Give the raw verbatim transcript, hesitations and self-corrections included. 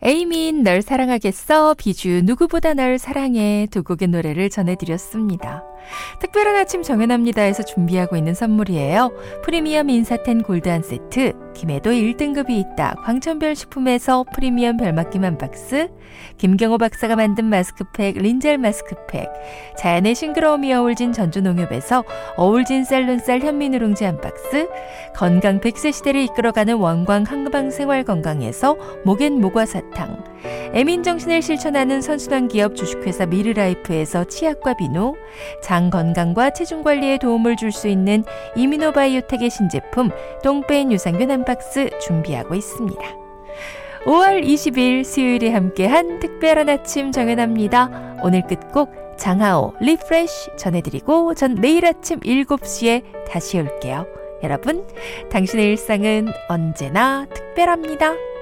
에이민 널 사랑하겠어, 비주 누구보다 널 사랑해 두 곡의 노래를 전해드렸습니다. 특별한 아침 정연합니다에서 준비하고 있는 선물이에요. 프리미엄 인사텐 골드 한 세트, 김해도 일 등급이 있다 광천별 식품에서 프리미엄 별맛김 한 박스, 김경호 박사가 만든 마스크팩 린젤 마스크팩, 자연의 싱그러움이 어울진 전주농협에서 어울진 쌀눈쌀 현미누룽지 한 박스, 건강 백 세 시대를 이끌어가는 원광 한방생활건강에서 목엔 모과사탕, 에민정신을 실천하는 선순환 기업 주식회사 미르라이프에서 치약과 비누, 장 건강과 체중 관리에 도움을 줄 수 있는 이미노바이오텍의 신제품 똥뺀 유산균 한 박스 준비하고 있습니다. 오월 이십일 수요일에 함께한 특별한 아침 정연합니다. 오늘 끝곡 장하오 리프레쉬 전해드리고 전 내일 아침 일곱 시에 다시 올게요. 여러분, 당신의 일상은 언제나 특별합니다.